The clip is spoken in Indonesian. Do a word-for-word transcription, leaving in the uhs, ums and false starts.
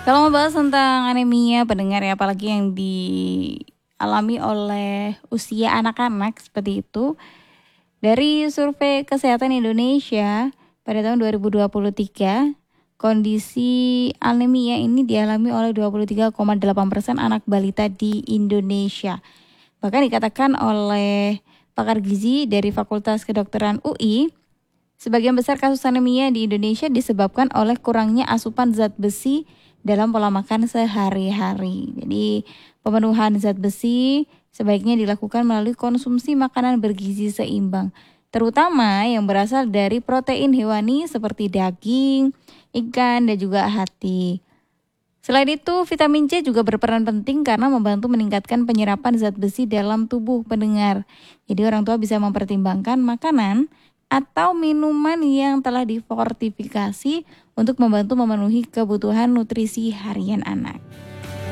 Kalau membahas tentang anemia pendengar ya, apalagi yang dialami oleh usia anak-anak seperti itu, dari Survei Kesehatan Indonesia pada tahun dua ribu dua puluh tiga, kondisi anemia ini dialami oleh dua puluh tiga koma delapan persen anak balita di Indonesia. Bahkan dikatakan oleh pakar gizi dari Fakultas Kedokteran U I, sebagian besar kasus anemia di Indonesia disebabkan oleh kurangnya asupan zat besi dalam pola makan sehari-hari. Jadi pemenuhan zat besi sebaiknya dilakukan melalui konsumsi makanan bergizi seimbang, terutama yang berasal dari protein hewani seperti daging, ikan, dan juga hati. Selain itu, vitamin C juga berperan penting karena membantu meningkatkan penyerapan zat besi dalam tubuh pendengar. Jadi orang tua bisa mempertimbangkan makanan atau minuman yang telah difortifikasi untuk membantu memenuhi kebutuhan nutrisi harian anak.